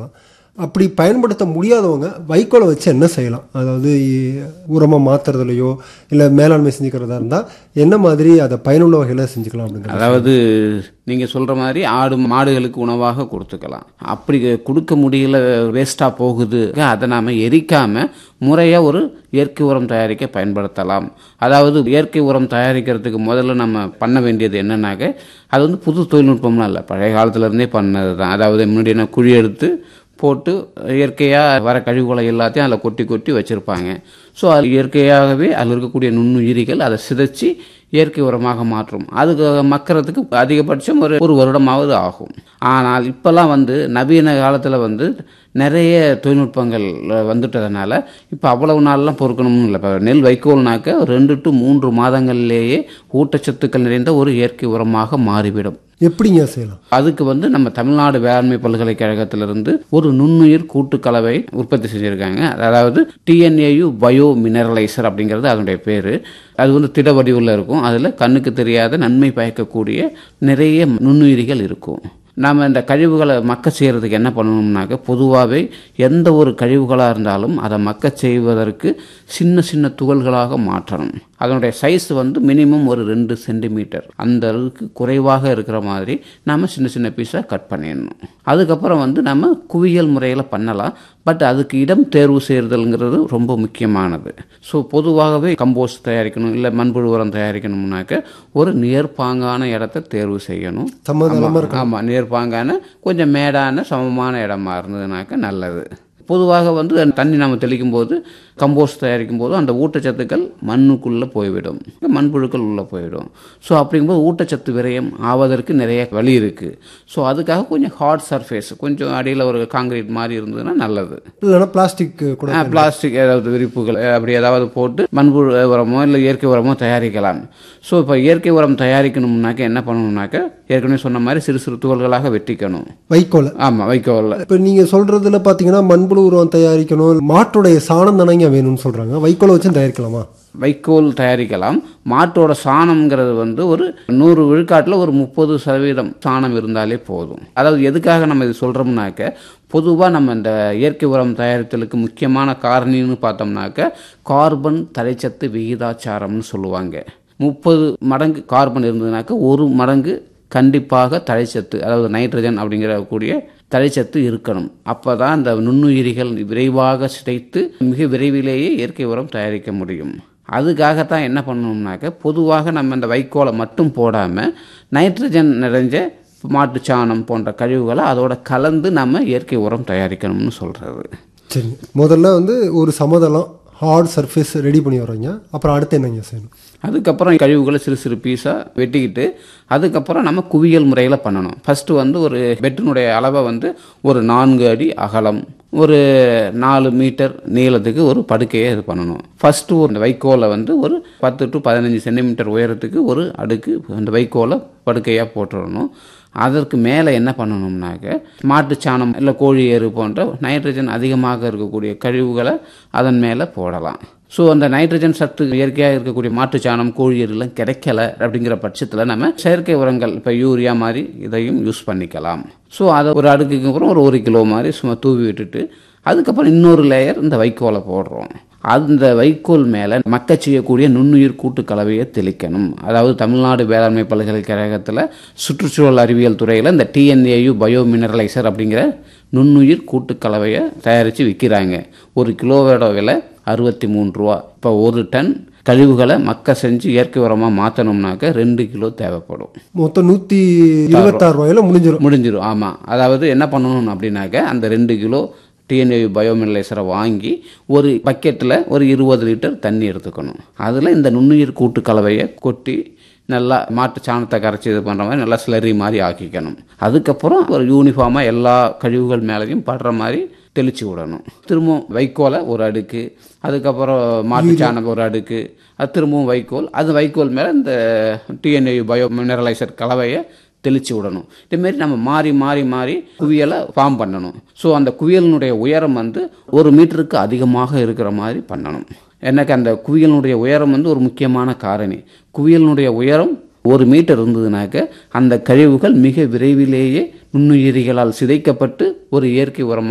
பயன்படுத்தலாம். அப்படி பயன்படுத்த முடியாதவங்க வைக்கோலை வச்சு என்ன செய்யலாம்? அதாவது உரமாக மாற்றுறதுலையோ இல்லை மேலாண்மை செஞ்சுக்கிறதா இருந்தால் என்ன மாதிரி அதை பயனுள்ள வகையில் செஞ்சுக்கலாம் அப்படிங்கிறது? அதாவது நீங்கள் சொல்கிற மாதிரி ஆடு மாடுகளுக்கு உணவாக கொடுத்துக்கலாம். அப்படி கொடுக்க முடியல, வேஸ்ட்டாக போகுது, அதை நாம் எரிக்காமல் முறையாக ஒரு இயற்கை உரம் தயாரிக்க பயன்படுத்தலாம். அதாவது இயற்கை உரம் தயாரிக்கிறதுக்கு முதல்ல நம்ம பண்ண வேண்டியது என்னன்னாக்க, அது வந்து புது தொழில்நுட்பம்லாம் இல்லை, பழைய காலத்துலேருந்தே பண்ணது தான். அதாவது முன்னாடி என்ன குழி எடுத்து போட்டு இயற்கையாக வர கழிவுகளை எல்லாத்தையும் அதில் கொட்டி கொட்டி வச்சுருப்பாங்க. ஸோ அது இயற்கையாகவே அதில் இருக்கக்கூடிய நுண்ணுயிரிகள் அதை சிதைச்சி இயற்கை உரமாக மாற்றும். அதுக்கு மக்கறதுக்கு அதிகபட்சம் ஒரு வருடமாவது ஆகும். ஆனால் இப்போல்லாம் வந்து நவீன காலத்தில் வந்து நிறைய தொழில்நுட்பங்கள் வந்துட்டதுனால இப்போ அவ்வளவு நாள்லாம் பொறுக்கணும்னு இல்லை. இப்போ நெல் வைக்கோல்னாக்க 2 to 3 மாதங்கள்லேயே ஊட்டச்சத்துக்கள் நிறைந்த ஒரு இயற்கை உரமாக மாறிவிடும். எப்படிங்க செய்யலாம்? அதுக்கு வந்து நம்ம தமிழ்நாடு வேளாண்மை பல்கலைக்கழகத்திலிருந்து ஒரு நுண்ணுயிர் கூட்டுக்கலவை உற்பத்தி செஞ்சுருக்காங்க. அதாவது டிஎன்ஏயு பயோ மினரலைசர் அப்படிங்கிறது அதனுடைய பேர். அது வந்து திட வடிவில் இருக்கும். அதில் கண்ணுக்கு தெரியாத நன்மை பயக்கக்கூடிய நிறைய நுண்ணுயிரிகள் இருக்கும். நாம் இந்த கழிவுகளை மக்க செய்கிறதுக்கு என்ன பண்ணணும்னாக்க, பொதுவாகவே எந்த ஒரு கழிவுகளாக இருந்தாலும் அதை மக்க செய்வதற்கு சின்ன சின்ன துகள்களாக மாற்றணும். அதனுடைய சைஸ் வந்து மினிமம் ஒரு 2 சென்டிமீட்டர் அந்த அளவுக்கு குறைவாக இருக்கிற மாதிரி நாம் சின்ன சின்ன பீஸாக கட் பண்ணிடணும். அதுக்கப்புறம் வந்து நம்ம குவியல் முறையில் பண்ணலாம். பட் அதுக்கு இடம் தேர்வு செய்கிறதுங்கிறது ரொம்ப முக்கியமானது. ஸோ பொதுவாகவே கம்போஸ்ட் தயாரிக்கணும் இல்லை மண்புழு உரம் தயாரிக்கணும்னாக்க ஒரு நேர்பாங்கான இடத்த தேர்வு செய்யணும். ஆமாம், நேர்பாங்கான கொஞ்சம் மேடான சமமான இடமா இருந்ததுனாக்க நல்லது. பொதுவாக வந்து தண்ணி நம்ம தெளிக்கும் போது கம்போஸ்ட் தயாரிக்கும் போது அந்த ஊட்டச்சத்துக்கள் மண்ணுக்குள்ளே போய்விடும், மண்புழுக்கள் உள்ளே போயிடும். ஸோ அப்படிங்கும்போது ஊட்டச்சத்து விரயம் ஆவதற்கு நிறைய வழி இருக்குது. ஸோ அதுக்காக கொஞ்சம் ஹார்ட் சர்ஃபேஸ், கொஞ்சம் அடியில் ஒரு காங்கிரீட் மாதிரி இருந்ததுன்னா நல்லது. இல்லைன்னா பிளாஸ்டிக் ஏதாவது விரிப்புகள் அப்படி ஏதாவது போட்டு மண்புழு உரமோ இல்லை இயற்கை உரமோ தயாரிக்கலாம். ஸோ இப்போ இயற்கை உரம் தயாரிக்கணும்னாக்க என்ன பண்ணணும்னாக்க, ஏற்கனவே சொன்ன மாதிரி சிறு சிறு துகள்களாக வெட்டிக்கணும் வைக்கோல். ஆமாம், வைக்கோல். இப்போ நீங்கள் சொல்கிறதுல பார்த்தீங்கன்னா மண்புழு உரம் தயாரிக்கணும், மாட்டுடைய சாணம் தானே வேணும்னு சொல்கிறாங்க. வைக்கோலை வச்சு தயாரிக்கலாமா? வைக்கோல் தயாரிக்கலாம். மாட்டோட சாணம்ங்கிறது வந்து ஒரு 100 விழுக்காட்டில் ஒரு 30% சாணம் இருந்தாலே போதும். அதாவது எதுக்காக நம்ம இது சொல்கிறோம்னாக்க, பொதுவாக நம்ம இந்த இயற்கை உரம் தயாரித்தலுக்கு முக்கியமான காரணின்னு பார்த்தோம்னாக்க கார்பன் தழைச்சத்து விகிதாச்சாரம்னு சொல்லுவாங்க. 30 மடங்கு கார்பன் இருந்ததுனாக்க 1 மடங்கு கண்டிப்பாக தழைச்சத்து, அதாவது நைட்ரஜன் அப்படிங்கிற கூடிய தழைச்சத்து இருக்கணும். அப்போ தான் இந்த நுண்ணுயிரிகள் விரைவாக சிதைத்து மிக விரைவிலேயே இயற்கை உரம் தயாரிக்க முடியும். அதுக்காகத்தான் என்ன பண்ணணும்னாக்க, பொதுவாக நம்ம இந்த வைக்கோலை மட்டும் போடாமல் நைட்ரஜன் நிறைஞ்ச மாட்டுச்சாணம் போன்ற கழிவுகளை அதோட கலந்து நம்ம இயற்கை உரம் தயாரிக்கணும்னு சொல்கிறது. சரி, முதல்ல வந்து ஒரு சமதளம் ஹார்ட் சர்ஃபேஸ் ரெடி பண்ணி வர்றீங்க. அப்புறம் அடுத்து என்னங்க செய்யணும்? அதுக்கப்புறம் கழிவுகளை சிறு சிறு பீஸாக வெட்டிக்கிட்டு அதுக்கப்புறம் நம்ம குவியல் முறையில் பண்ணணும். ஃபஸ்ட்டு வந்து ஒரு பெட்டினுடைய அளவை வந்து ஒரு 4 அடி அகலம், ஒரு 4 மீட்டர் நீளத்துக்கு ஒரு படுக்கையை இது பண்ணணும். ஃபஸ்ட்டு ஒரு வைக்கோலை வந்து ஒரு 10 to 15 சென்டிமீட்டர் உயரத்துக்கு ஒரு அடுக்கு அந்த வைக்கோலை படுக்கையாக போட்டுடணும். அதற்கு மேலே என்ன பண்ணணும்னாக்க, மாட்டுச்சாணம் இல்லை கோழி எரு போன்ற நைட்ரஜன் அதிகமாக இருக்கக்கூடிய கழிவுகளை அதன் மேலே போடலாம். ஸோ அந்த நைட்ரஜன் சத்து இயற்கையாக இருக்கக்கூடிய மாட்டுச்சாணம் கோழி எருலாம் கிடைக்கல அப்படிங்கிற பட்சத்தில் நம்ம செயற்கை உரங்கள் இப்போ யூரியா மாதிரி இதையும் யூஸ் பண்ணிக்கலாம். ஸோ அதை ஒரு அடுக்குக்கு அப்புறம் ஒரு 1 கிலோ மாதிரி சும்மா தூவி விட்டுட்டு அதுக்கப்புறம் இன்னொரு லேயர் இந்த வைக்கோலை போடுறோம். அந்த வைக்கோல் மேலே மக்க செய்யக்கூடிய நுண்ணுயிர் கூட்டு கலவையை தெளிக்கணும். அதாவது தமிழ்நாடு வேளாண்மை பல்கலைக்கழகத்தில் சுற்றுச்சூழல் அறிவியல் துறையில் இந்த டிஎன்ஏயு பயோ மினரலைசர் அப்படிங்கிற நுண்ணுயிர் கூட்டு கலவையை தயாரித்து விற்கிறாங்க. 1 கிலோவோட விலை 63 ரூபா. இப்போ 1 டன் கழிவுகளை மக்க செஞ்சு இயற்கை உரமாக மாற்றணும்னாக்க 2 கிலோ தேவைப்படும். மொத்தம் 126 ரூபாயில் முடிஞ்சிடும். ஆமாம், அதாவது என்ன பண்ணணும் அப்படின்னாக்க, அந்த 2 கிலோ டிஎன்ஏ பயோமினலைசரை வாங்கி ஒரு பக்கெட்டில் ஒரு 20 லிட்டர் தண்ணி எடுத்துக்கணும். அதில் இந்த நுண்ணுயிர் கூட்டு கலவையை கொட்டி நல்லா மாட்டு சாணத்தை கரைச்சி இது பண்ணுற மாதிரி நல்லா ஸ்லரி மாதிரி ஆக்கிக்கணும். அதுக்கப்புறம் ஒரு யூனிஃபார்மாக எல்லா கழிவுகள் மேலேயும் படுற மாதிரி தெளித்து விடணும். திரும்பவும் வைக்கோலை ஒரு அடுக்கு, அதுக்கப்புறம் மாட்டு சாணம் ஒரு அடுக்கு, அது திரும்பவும் வைக்கோல், அது வைக்கோல் மேலே இந்த டிஎன்ஏ பயோ மினரலைசர் கலவையை தெளித்து விடணும். இதேமாரி நம்ம மாறி மாறி மாறி குவியலை ஃபார்ம் பண்ணணும். ஸோ அந்த குவியலினுடைய உயரம் வந்து 1 மீட்டருக்கு அதிகமாக இருக்கிற மாதிரி பண்ணணும். எனக்கு அந்த குவியலினுடைய உயரம் வந்து ஒரு முக்கியமான காரணி. குவியலினுடைய உயரம் 1 மீட்டர் இருந்ததுனாக்க அந்த கழிவுகள் மிக விரைவிலேயே நுண்ணுயிரிகளால் சிதைக்கப்பட்டு ஒரு இயற்கை உரமாக